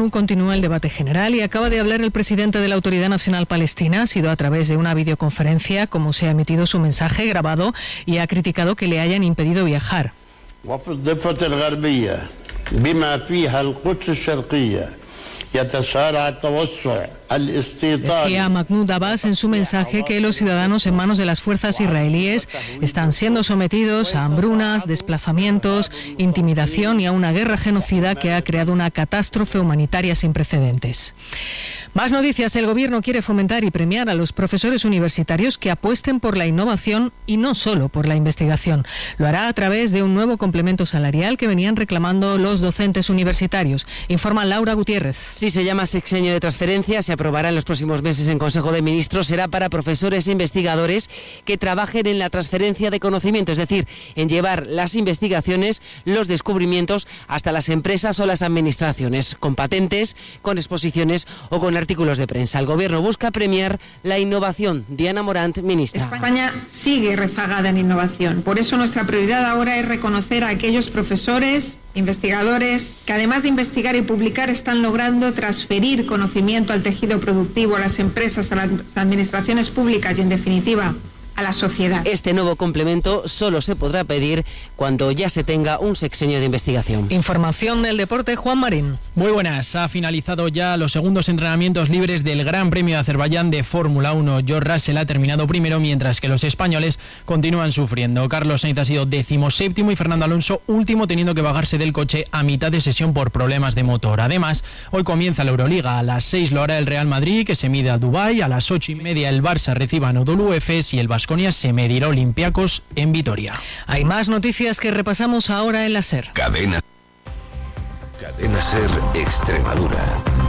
ONU continúa el debate general y acaba de hablar el presidente de la Autoridad Nacional Palestina. Ha sido a través de una videoconferencia como se ha emitido su mensaje grabado y ha criticado que le hayan impedido viajar. Decía Mahmoud Abbas en su mensaje que los ciudadanos en manos de las fuerzas israelíes están siendo sometidos a hambrunas, desplazamientos, intimidación y a una guerra genocida que ha creado una catástrofe humanitaria sin precedentes. Más noticias. El Gobierno quiere fomentar y premiar a los profesores universitarios que apuesten por la innovación y no solo por la investigación. Lo hará a través de un nuevo complemento salarial que venían reclamando los docentes universitarios. Informa Laura Gutiérrez. Sí, se llama sexenio de transferencia, se aprobará en los próximos meses en Consejo de Ministros. Será para profesores e investigadores que trabajen en la transferencia de conocimiento, es decir, en llevar las investigaciones, los descubrimientos hasta las empresas o las administraciones, con patentes, con exposiciones o con artículos de prensa. El Gobierno busca premiar la innovación. Diana Morant, ministra. España sigue rezagada en innovación. Por eso nuestra prioridad ahora es reconocer a aquellos profesores, investigadores, que además de investigar y publicar están logrando transferir conocimiento al tejido productivo, a las empresas, a las administraciones públicas y, en definitiva, a la sociedad. Este nuevo complemento solo se podrá pedir cuando ya se tenga un sexenio de investigación. Información del deporte, Juan Marín. Muy buenas. Ha finalizado ya los segundos entrenamientos libres del Gran Premio de Azerbaiyán de Fórmula 1. George Russell ha terminado primero, mientras que los españoles continúan sufriendo. Carlos Sainz ha sido 17º y Fernando Alonso último, teniendo que bajarse del coche a mitad de sesión por problemas de motor. Además, hoy comienza la Euroliga. A las 6 lo hará el Real Madrid, que se mide a Dubái. A las 8:30 el Barça recibe a Anadolu Efes y el Baskonia se medirá Olympiacos en Vitoria. Hay más noticias que repasamos ahora en la SER. Cadena SER Extremadura.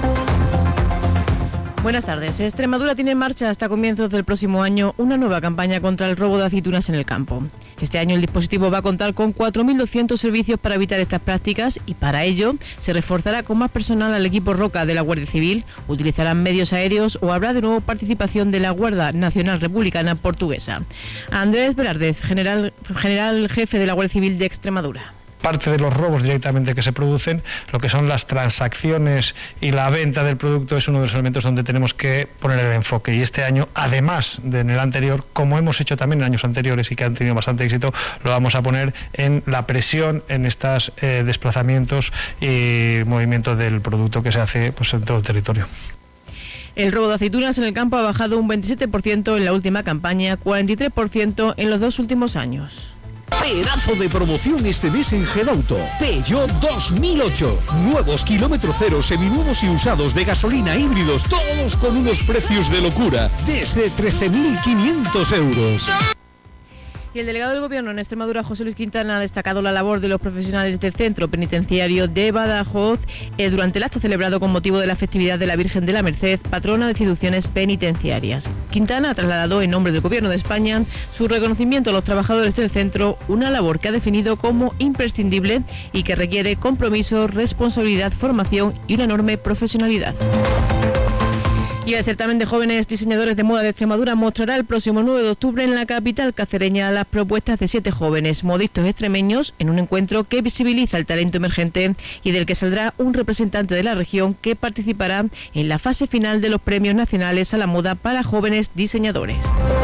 Buenas tardes. Extremadura tiene en marcha hasta comienzos del próximo año una nueva campaña contra el robo de aceitunas en el campo. Este año el dispositivo va a contar con 4.200 servicios para evitar estas prácticas y para ello se reforzará con más personal al equipo Roca de la Guardia Civil, utilizarán medios aéreos o habrá de nuevo participación de la Guardia Nacional Republicana Portuguesa. Andrés Velárdez, general jefe de la Guardia Civil de Extremadura. Parte de los robos directamente que se producen, lo que son las transacciones y la venta del producto, es uno de los elementos donde tenemos que poner el enfoque. Y este año, además de en el anterior, como hemos hecho también en años anteriores y que han tenido bastante éxito, lo vamos a poner en la presión en estos desplazamientos y movimiento del producto que se hace pues en todo el territorio. El robo de aceitunas en el campo ha bajado un 27% en la última campaña, 43% en los 2 últimos años. Pedazo de promoción este mes en Gedauto. Peugeot 2008. Nuevos kilómetro cero, seminuevos y usados de gasolina, híbridos, todos con unos precios de locura. Desde 13.500 euros. Y el delegado del Gobierno en Extremadura, José Luis Quintana, ha destacado la labor de los profesionales del Centro Penitenciario de Badajoz durante el acto celebrado con motivo de la festividad de la Virgen de la Merced, patrona de instituciones penitenciarias. Quintana ha trasladado en nombre del Gobierno de España su reconocimiento a los trabajadores del centro, una labor que ha definido como imprescindible y que requiere compromiso, responsabilidad, formación y una enorme profesionalidad. Y el certamen de jóvenes diseñadores de moda de Extremadura mostrará el próximo 9 de octubre en la capital cacereña las propuestas de 7 jóvenes modistos extremeños en un encuentro que visibiliza el talento emergente y del que saldrá un representante de la región que participará en la fase final de los premios nacionales a la moda para jóvenes diseñadores.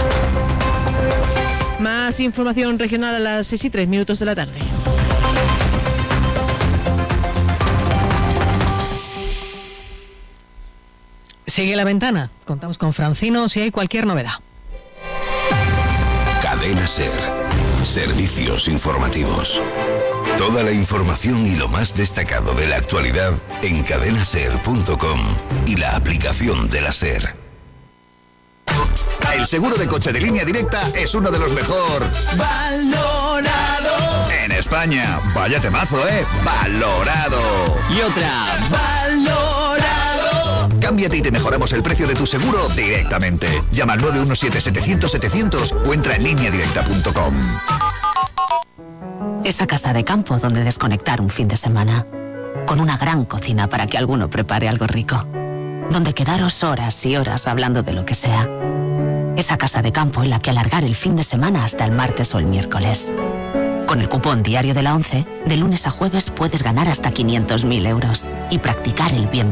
Más información regional a las 6:03 de la tarde. Sigue La Ventana. Contamos con Francino si hay cualquier novedad. Cadena SER. Servicios informativos. Toda la información y lo más destacado de la actualidad en cadenaser.com y la aplicación de la SER. El seguro de coche de Línea Directa es uno de los mejor valorados en España. Vaya temazo, valorado. Y otra, valorado. Cámbiate y te mejoramos el precio de tu seguro directamente. Llama al 917-700-700 o entra en lineadirecta.com. Esa casa de campo donde desconectar un fin de semana. Con una gran cocina para que alguno prepare algo rico. Donde quedaros horas y horas hablando de lo que sea. Esa casa de campo en la que alargar el fin de semana hasta el martes o el miércoles. Con el cupón diario de la 11, de lunes a jueves puedes ganar hasta 500.000 euros y practicar el bien